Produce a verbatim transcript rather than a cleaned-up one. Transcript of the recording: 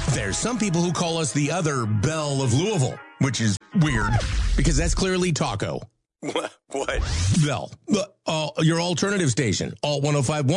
There's some people who call us the other Belle of Louisville, which is weird because that's clearly Taco. What? Bell, uh, your alternative station, Alt one oh five point one.